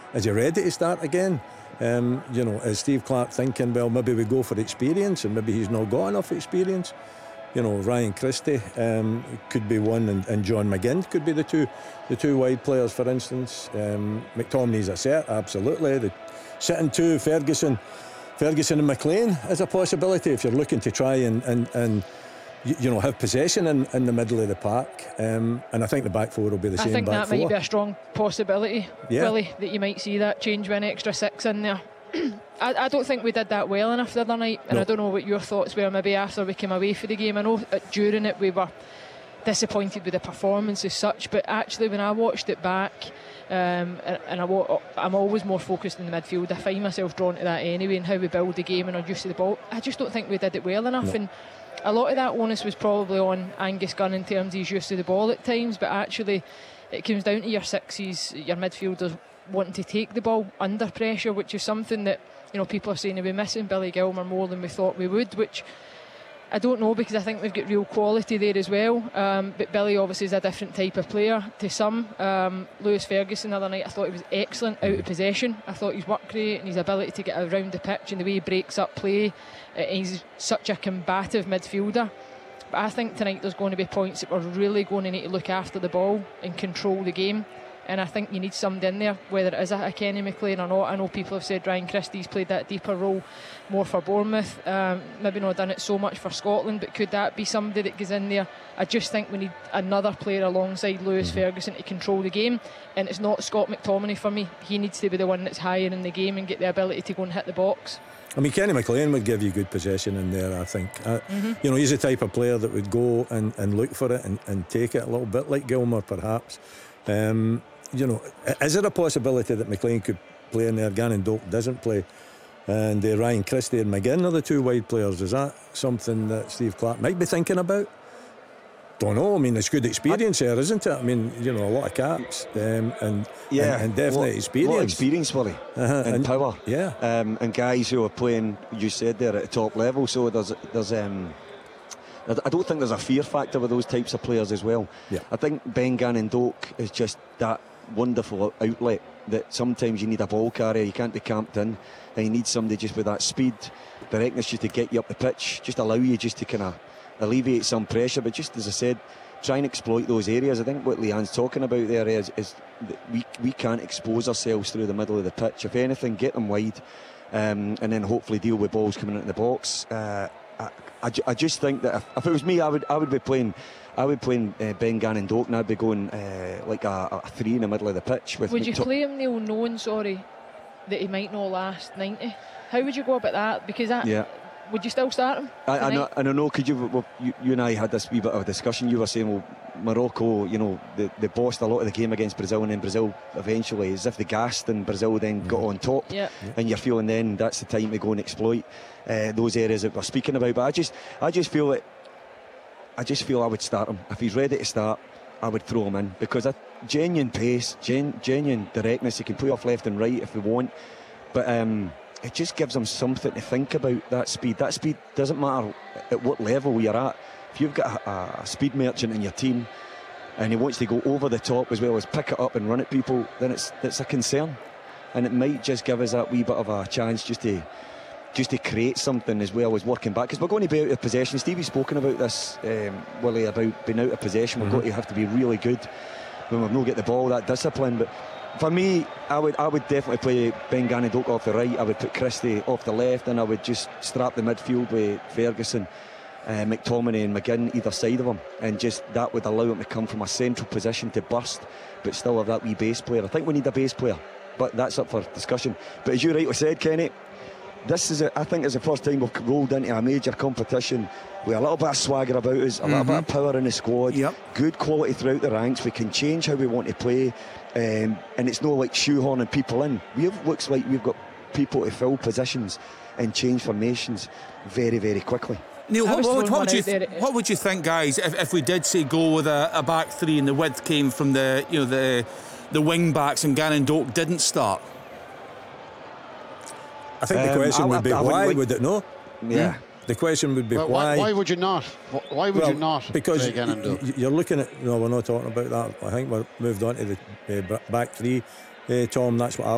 is he ready to start again? Is Steve Clarke thinking, well, maybe we go for experience, and maybe he's not got enough experience? Ryan Christie could be one, and John McGinn could be the two wide players, for instance. McTominay's a set, absolutely. The sitting two, Ferguson and McLean is a possibility if you're looking to try and have possession in the middle of the park. And I think the back four will be the same back four. I think that might be a strong possibility, Willie, that you might see that change with an extra 6 in there. I don't think we did that well enough the other night, and I don't know what your thoughts were maybe after we came away for the game. I know during it we were disappointed with the performance as such, but actually when I watched it back, and I'm always more focused in the midfield, I find myself drawn to that anyway, and how we build the game and our use of the ball. I just don't think we did it well enough, and a lot of that onus was probably on Angus Gunn in terms of his use of the ball at times, but actually it comes down to your sixes, your midfielders wanting to take the ball under pressure, which is something that people are saying we're missing Billy Gilmour more than we thought we would, which I don't know, because I think we've got real quality there as well, but Billy obviously is a different type of player to some. Lewis Ferguson the other night, I thought he was excellent out of possession. I thought his work rate and his ability to get around the pitch and the way he breaks up play, he's such a combative midfielder. But I think tonight there's going to be points that we're really going to need to look after the ball and control the game, and I think you need somebody in there, whether it is a Kenny McLean or not. I know people have said Ryan Christie's played that deeper role more for Bournemouth, maybe not done it so much for Scotland, but could that be somebody that goes in there? I just think we need another player alongside Lewis Ferguson to control the game, and it's not Scott McTominay for me. He needs to be the one that's higher in the game and get the ability to go and hit the box. I mean, Kenny McLean would give you good possession in there, I think. He's the type of player that would go and look for it and take it, a little bit like Gilmour perhaps. Is there a possibility that McLean could play in there? Gannon Doak doesn't play, and Ryan Christie and McGinn are the two wide players. Is that something that Steve Clarke might be thinking about? Don't know. I mean, it's good experience here, isn't it? I mean, a lot of caps and definitely experience. A lot of experience, Willie, and power. Yeah. And guys who are playing, you said there, at the top level. So there's I don't think there's a fear factor with those types of players as well. Yeah. I think Ben Gannon Doak is just that wonderful outlet that sometimes you need a ball carrier, you can't be camped in, and you need somebody just with that speed, directness, just to get you up the pitch, just allow you just to kind of alleviate some pressure. But just as I said, try and exploit those areas. I think what Leanne's talking about there is that we can't expose ourselves through the middle of the pitch. If anything, get them wide, and then hopefully deal with balls coming into the box. I just think that if it was me, I would be playing Ben Gannon Doak, and I'd be going like a 3 in the middle of the pitch. Would you play him, Neil, knowing that he might not last 90? How would you go about that? Because would you still start him? I don't know. Could you and I had this wee bit of a discussion. You were saying, well, Morocco, they bossed a lot of the game against Brazil, and then Brazil eventually, as if they gassed, and Brazil then got on top. And you're feeling then that's the time to go and exploit those areas that we're speaking about. But I just feel I would start him. If he's ready to start, I would throw him in, because a genuine pace, genuine directness, he can play off left and right if we want, but it just gives him something to think about. That speed doesn't matter at what level you're at. If you've got a speed merchant in your team and he wants to go over the top as well as pick it up and run at people, then it's a concern, and it might just give us that wee bit of a chance just to create something as well as working back, because we're going to be out of possession. Stevie's spoken about this, Willie, about being out of possession. We're going to have to be really good when we've not get the ball, that discipline. But for me, I would definitely play Ben Gannon Doak off the right. I would put Christie off the left, and I would just strap the midfield with Ferguson, McTominay and McGinn either side of him, and just that would allow him to come from a central position to burst, but still have that wee base player. I think we need a base player, but that's up for discussion. But as you rightly said, Kenny, I think it's the first time we've rolled into a major competition with a little bit of swagger about us, a little bit of power in the squad, good quality throughout the ranks. We can change how we want to play, and it's not like shoehorning people in. Looks like we've got people to fill positions and change formations very, very quickly. Neil, what would you think, guys, if we did say go with a back three and the width came from the wing backs and Gannon Doak didn't start? I think the question would be why would it not? Yeah. The question would be why. Why would you not? Why would you not? Because play Gannon Doak? You're looking at. No, we're not talking about that. I think we're moved on to the back three. Tom, that's what I